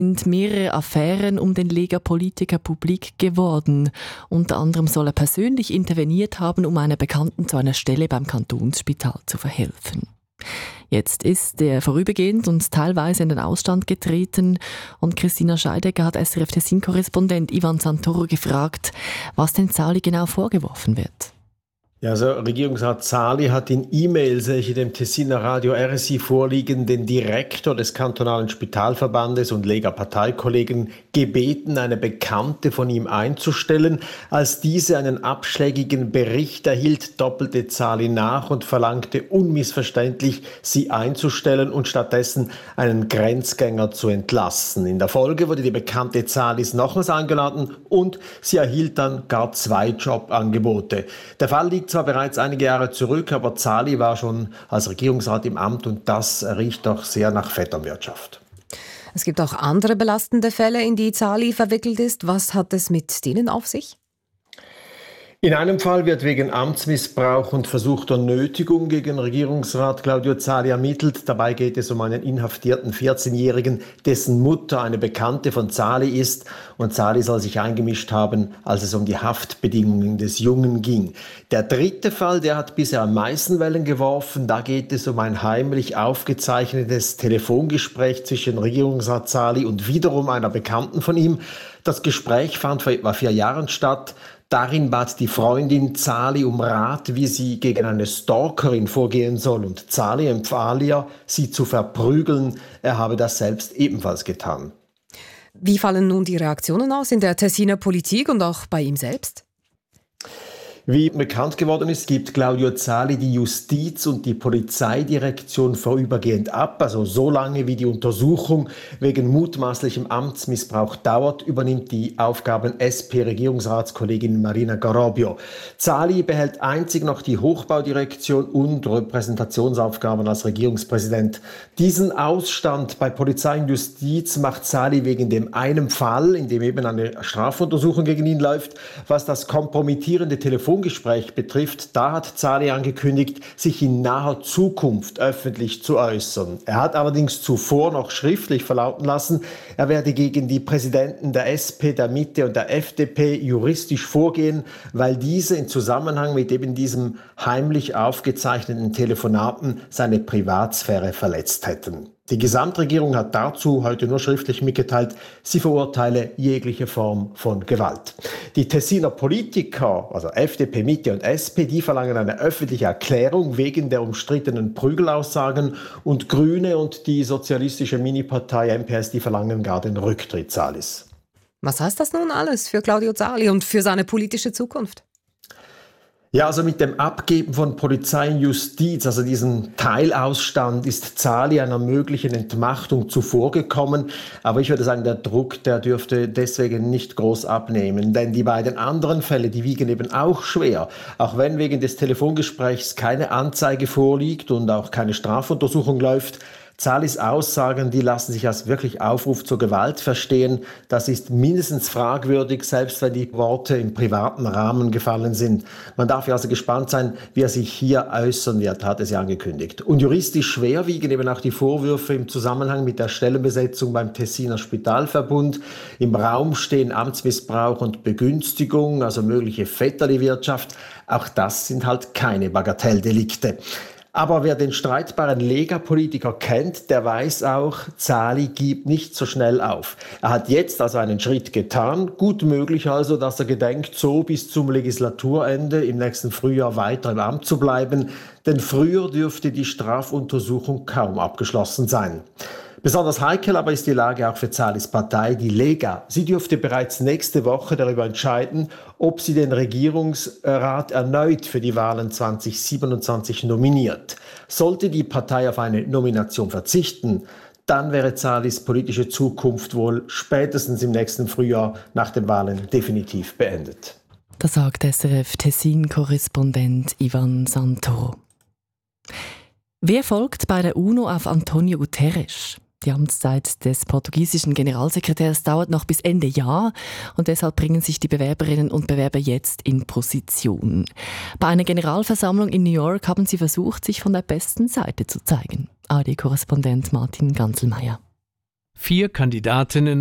sind mehrere Affären um den Lega-Politiker publik geworden. Unter anderem soll er persönlich interveniert haben, um einer Bekannten zu einer Stelle beim Kantonsspital zu verhelfen. Jetzt ist er vorübergehend und teilweise in den Ausstand getreten und Christina Scheidegger hat SRF-Tessin-Korrespondent Ivan Santoro gefragt, was denn Zali genau vorgeworfen wird. Ja, also Regierungsrat Zali hat in E-Mails, welche dem Tessiner Radio RSI vorliegen, den Direktor des kantonalen Spitalverbandes und Lega-Parteikollegen gebeten, eine Bekannte von ihm einzustellen. Als diese einen abschlägigen Bericht erhielt, doppelte Zali nach und verlangte unmissverständlich, sie einzustellen und stattdessen einen Grenzgänger zu entlassen. In der Folge wurde die Bekannte Zalis nochmals eingeladen und sie erhielt dann gar 2 Jobangebote. Der Fall liegt zwar bereits einige Jahre zurück, aber Zali war schon als Regierungsrat im Amt und das riecht doch sehr nach Vetternwirtschaft. Es gibt auch andere belastende Fälle, in die Zali verwickelt ist. Was hat es mit denen auf sich? In einem Fall wird wegen Amtsmissbrauch und versuchter Nötigung gegen Regierungsrat Claudio Zali ermittelt. Dabei geht es um einen inhaftierten 14-Jährigen, dessen Mutter eine Bekannte von Zali ist. Und Zali soll sich eingemischt haben, als es um die Haftbedingungen des Jungen ging. Der dritte Fall, der hat bisher am meisten Wellen geworfen. Da geht es um ein heimlich aufgezeichnetes Telefongespräch zwischen Regierungsrat Zali und wiederum einer Bekannten von ihm. Das Gespräch fand vor etwa 4 Jahren statt. Darin bat die Freundin Zali um Rat, wie sie gegen eine Stalkerin vorgehen soll. Und Zali empfahl ihr, sie zu verprügeln. Er habe das selbst ebenfalls getan. Wie fallen nun die Reaktionen aus in der Tessiner Politik und auch bei ihm selbst? Wie bekannt geworden ist, gibt Claudio Zali die Justiz- und die Polizeidirektion vorübergehend ab. Also so lange wie die Untersuchung wegen mutmaßlichem Amtsmissbrauch dauert, übernimmt die Aufgaben SP-Regierungsratskollegin Marina Garobio. Zali behält einzig noch die Hochbaudirektion und Repräsentationsaufgaben als Regierungspräsident. Diesen Ausstand bei Polizei und Justiz macht Zali wegen dem einen Fall, in dem eben eine Strafuntersuchung gegen ihn läuft, was das kompromittierende Telefongespräch betrifft, da hat Zali angekündigt, sich in naher Zukunft öffentlich zu äußern. Er hat allerdings zuvor noch schriftlich verlauten lassen, er werde gegen die Präsidenten der SP, der Mitte und der FDP juristisch vorgehen, weil diese in Zusammenhang mit eben diesem heimlich aufgezeichneten Telefonaten seine Privatsphäre verletzt hätten. Die Gesamtregierung hat dazu heute nur schriftlich mitgeteilt, sie verurteile jegliche Form von Gewalt. Die Tessiner Politiker, also FDP, Mitte und SP, die verlangen eine öffentliche Erklärung wegen der umstrittenen Prügelaussagen und Grüne und die sozialistische Minipartei MPS, die verlangen gar den Rücktritt Zalis. Was heißt das nun alles für Claudio Zali und für seine politische Zukunft? Ja, also mit dem Abgeben von Polizei und Justiz, also diesem Teilausstand, ist Zali einer möglichen Entmachtung zuvorgekommen. Aber ich würde sagen, der Druck, der dürfte deswegen nicht groß abnehmen. Denn die beiden anderen Fälle, die wiegen eben auch schwer. Auch wenn wegen des Telefongesprächs keine Anzeige vorliegt und auch keine Strafuntersuchung läuft, Zalis Aussagen, die lassen sich als wirklich Aufruf zur Gewalt verstehen. Das ist mindestens fragwürdig, selbst wenn die Worte im privaten Rahmen gefallen sind. Man darf ja also gespannt sein, wie er sich hier äußern wird, hat es ja angekündigt. Und juristisch schwer wiegen eben auch die Vorwürfe im Zusammenhang mit der Stellenbesetzung beim Tessiner Spitalverbund. Im Raum stehen Amtsmissbrauch und Begünstigung, also mögliche Vetterli-Wirtschaft. Auch das sind halt keine Bagatelldelikte. Aber wer den streitbaren Lega-Politiker kennt, der weiß auch, Zali gibt nicht so schnell auf. Er hat jetzt also einen Schritt getan. Gut möglich also, dass er gedenkt, so bis zum Legislaturende im nächsten Frühjahr weiter im Amt zu bleiben. Denn früher dürfte die Strafuntersuchung kaum abgeschlossen sein. Besonders heikel aber ist die Lage auch für Zalis Partei, die Lega. Sie dürfte bereits nächste Woche darüber entscheiden, ob sie den Regierungsrat erneut für die Wahlen 2027 nominiert. Sollte die Partei auf eine Nomination verzichten, dann wäre Zalis politische Zukunft wohl spätestens im nächsten Frühjahr nach den Wahlen definitiv beendet. Das sagt SRF-Tessin-Korrespondent Ivan Santoro. Wer folgt bei der UNO auf António Guterres? Die Amtszeit des portugiesischen Generalsekretärs dauert noch bis Ende Jahr und deshalb bringen sich die Bewerberinnen und Bewerber jetzt in Position. Bei einer Generalversammlung in New York haben sie versucht, sich von der besten Seite zu zeigen. ARD-Korrespondent Martin Ganzelmeier. 4 Kandidatinnen